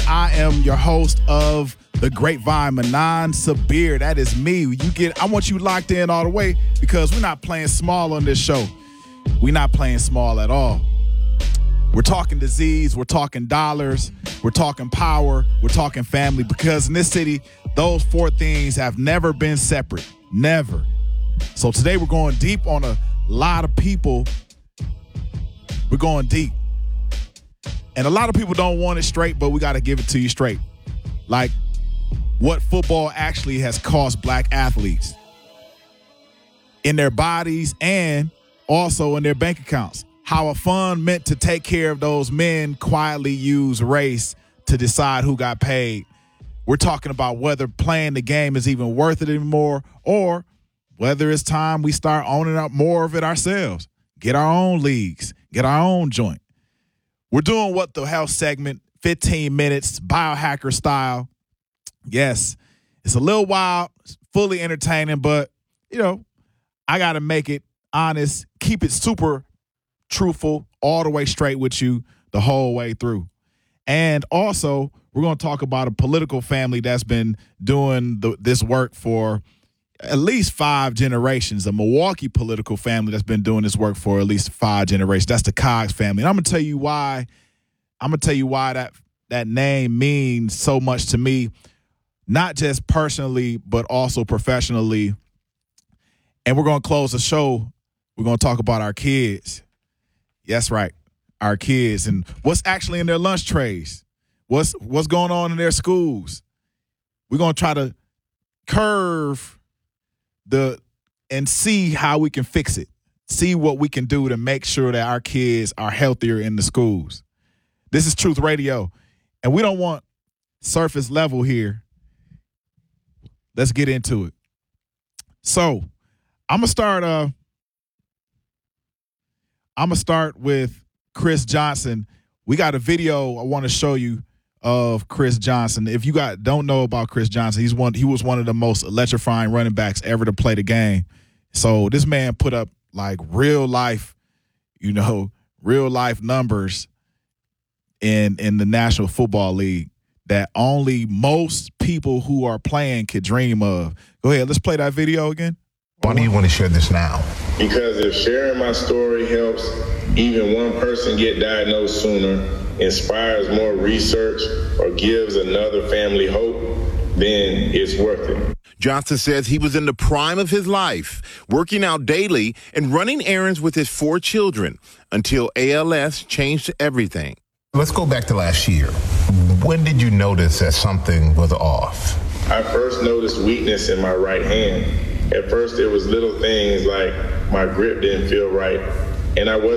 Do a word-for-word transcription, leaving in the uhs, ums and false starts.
I am your host of The Grapevine, Manan Sabir. That is me. You get. I want you locked in all the way because we're not playing small on this show. We're not playing small at all. We're talking disease. We're talking dollars. We're talking power. We're talking family because in this city, those four things have never been separate. Never. So today we're going deep on a lot of people. We're going deep. And a lot of people don't want it straight, but we got to give it to you straight. Like what football actually has cost black athletes in their bodies and also in their bank accounts. How a fund meant to take care of those men quietly use race to decide who got paid. We're talking about whether playing the game is even worth it anymore or whether it's time we start owning up more of it ourselves. Get our own leagues. Get our own joint. We're doing What the Health segment, fifteen minutes, biohacker style. Yes, it's a little wild, fully entertaining, but, you know, I got to make it honest, keep it super truthful, all the way straight with you the whole way through. And also, we're going to talk about a political family that's been doing the, this work for at least five generations, a Milwaukee political family that's been doing this work for at least five generations. That's the Coggs family. And I'm going to tell you why. I'm going to tell you why that that name means so much to me, not just personally, but also professionally. And we're going to close the show. We're going to talk about our kids. That's right, our kids and what's actually in their lunch trays. What's what's going on in their schools. We're going to try to curve the and see how we can fix it. See what we can do to make sure that our kids are healthier in the schools. This is Truth Radio, and we don't want surface level here. Let's get into it. So, I'm gonna start. Uh, I'm gonna start with Chris Johnson. We got a video I want to show you of Chris Johnson. If you got don't know about Chris Johnson, he's one. He was one of the most electrifying running backs ever to play the game. So this man put up like real life, you know, real life numbers in in the National Football League that only most people who are playing could dream of. Go ahead, let's play that video again. Why do you want to share this now? Because if sharing my story helps even one person get diagnosed sooner, inspires more research, or gives another family hope, then it's worth it. Johnson says he was in the prime of his life, working out daily and running errands with his four children until A L S changed everything. Let's go back to last year. When did you notice that something was off? I first noticed weakness in my right hand. At first, it was little things like my grip didn't feel right, and I wasn't